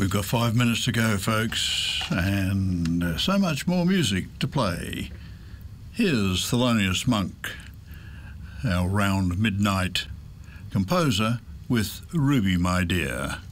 We've got 5 minutes to go, folks, and so much more music to play. Here's Thelonious Monk, our round midnight composer, with Ruby My Dear.